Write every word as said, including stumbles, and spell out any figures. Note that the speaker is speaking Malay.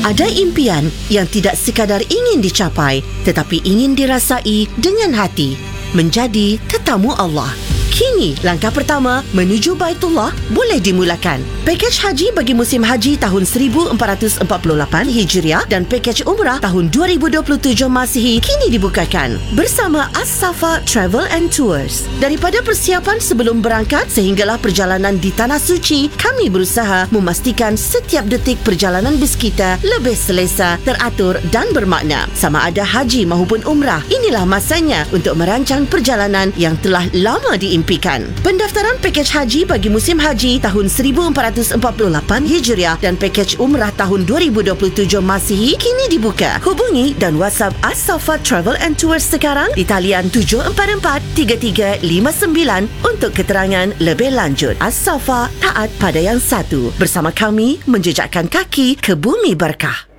Ada impian yang tidak sekadar ingin dicapai, tetapi ingin dirasai dengan hati. Menjadi tetamu Allah. Kini, langkah pertama menuju Baitullah boleh dimulakan. Pakej haji bagi musim haji tahun seribu empat ratus empat puluh lapan Hijriah dan pakej umrah tahun dua ribu dua puluh tujuh Masihi kini dibukakan bersama As-Safa Travel and Tours. Daripada persiapan sebelum berangkat sehinggalah perjalanan di Tanah Suci, kami berusaha memastikan setiap detik perjalanan bus kita lebih selesa, teratur dan bermakna. Sama ada haji maupun umrah, inilah masanya untuk merancang perjalanan yang telah lama diimpikan. Pendaftaran pakej haji bagi musim haji tahun seribu empat ratus empat puluh lapan Hijriah dan pakej umrah tahun dua ribu dua puluh tujuh Masihi kini dibuka. Hubungi dan WhatsApp As-Safa Travel and Tours sekarang di talian tujuh empat empat tiga tiga lima sembilan untuk keterangan lebih lanjut. As-Safa, taat pada yang satu. Bersama kami menjejakkan kaki ke bumi berkah.